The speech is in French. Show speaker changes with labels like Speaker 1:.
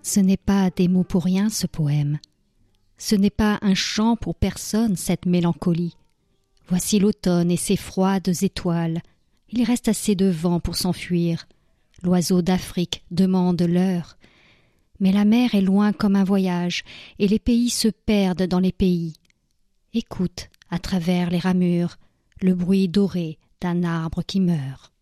Speaker 1: Ce n'est pas des mots pour rien, ce poème. Ce n'est pas un chant pour personne, cette mélancolie. Voici l'automne et ses froides étoiles. Il reste assez de vent pour s'enfuir. L'oiseau d'Afrique demande l'heure. Mais la mer est loin comme un voyage, et les pays se perdent dans les pays. Écoute, à travers les ramures, le bruit doré d'un arbre qui meurt.